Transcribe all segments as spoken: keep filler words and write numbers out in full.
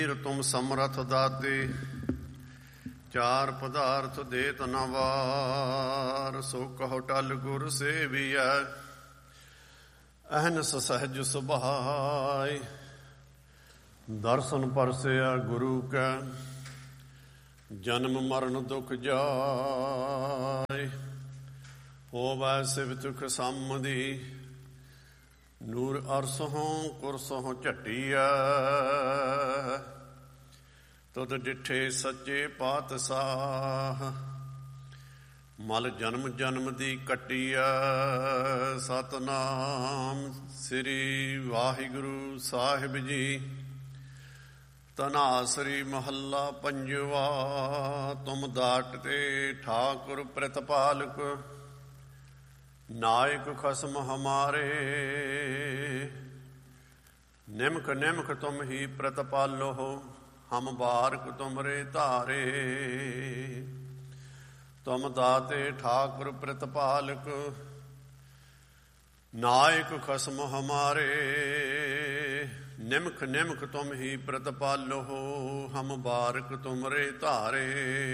ਤੁਮ ਸਮਰਥ ਦਾਤੇ, ਚਾਰ ਪਦਾਰਥ ਦੇਤ ਨ ਵਾਰ। ਸੋ ਕਹੋ ਟਲ ਗੁਰ ਸੇਵੀਐ, ਅਹਨਸ ਸਹਿਜ ਸੁਭਾਇ। ਦਰਸ਼ਨ ਪਰਸਿਆ ਗੁਰੂ ਕੈ, ਜਨਮ ਮਰਨ ਦੁਖ ਜਾਇ। ਹੋਵੈ ਸਿਵਤੁਖ ਸੰਮਦੀ, ਨੂਰ ਅਰਸੋਂ ਕੁਰਸੋਂ ਝਟੀਐ। ਤੁਧ ਡਿਠੇ ਸੱਚੇ ਪਾਤਸ਼ਾਹ, ਮਲ ਜਨਮ ਜਨਮ ਦੀ ਕੱਟੀਐ। ਸਤਿਨਾਮ ਸ੍ਰੀ ਵਾਹਿਗੁਰੂ ਸਾਹਿਬ ਜੀ। ਧਨਾਸਰੀ ਮਹੱਲਾ ਪੰਜਵਾ। ਤੁਮ ਦਾਟਤੇ ਠਾਕੁਰ ਪ੍ਰਤਪਾਲਕ, ਨਾਇਕ ਖਸਮ ਹਮਾਰੇ। ਨਿਮਕ ਨਿਮਕ ਤੁਮ ਹੀ ਪ੍ਰਤਪਾਲੋ, ਹਮ ਬਾਰਕ ਤੁਮਰੇ ਧਾਰੇ। ਤੁਮ ਦਾਤੇ ਠਾਕੁਰ ਪ੍ਰਤਪਾਲਕ, ਨਾਇਕ ਖਸਮ ਹਮਾਰੇ। ਨਿਮਕ ਨਿਮਕ ਤੁਮ ਹੀ ਪ੍ਰਤਪਾਲੋ, ਹਮ ਬਾਰਕ ਤੁਮਰੇ ਧਾਰੇ।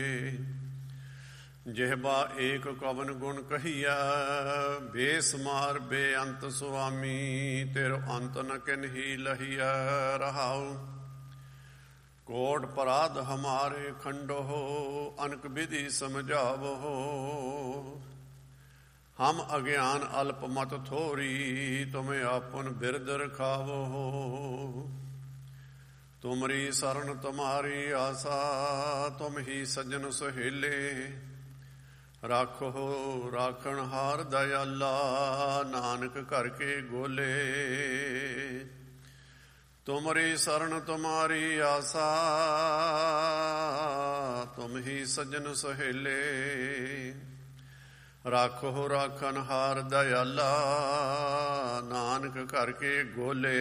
ਜਿਹਬਾ ਏਕ ਕਵਨ ਗੁਣ ਕਹੀਐ, ਬੇਸਮਾਰ ਬੇਅੰਤ ਸੁਆਮੀ। ਤੇਰੋ ਅੰਤ ਨ ਕਿਨਹੀ ਲਹੀਐ ਰਹਾਉ। ਕੋਟ ਪਰਾਧ ਹਮਾਰੇ ਖੰਡੋ, ਅਨਕ ਵਿਧੀ ਸਮਝਾਵੋ। ਹਮ ਅਗਿਆਨ ਅਲਪ ਮਤ ਥੋਰੀ, ਤੁਮ ਆਪਨ ਬਿਰਦ ਰਖਾਵੋ। ਤੁਮਰੀ ਸਰਣ ਤੁਮਾਰੀ ਆਸਾ, ਤੁਮ ਹੀ ਸੱਜਣ ਸੁਹੇਲੇ। ਰਾਖੋ ਰਾਖਣ ਹਾਰ ਦਇਆਲਾ, ਨਾਨਕ ਘਰ ਕੇ ਗੋਲੇ। ਤੁਮਰੀ ਸਰਣ ਤੁਮਾਰੀ ਆਸਾ, ਤੁਮ ਹੀ ਸੱਜਣ ਸੁਹੇਲੇ। ਰਾਖੋ ਰਾਖਣ ਹਾਰ ਦਇਆਲਾ, ਨਾਨਕ ਘਰ ਕੇ ਗੋਲੇ।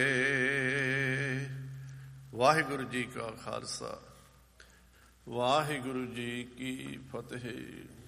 ਵਾਹਿਗੁਰੂ ਜੀ ਕਾ ਖਾਲਸਾ, ਵਾਹਿਗੁਰੂ ਜੀ ਕੀ ਫਤਿਹ।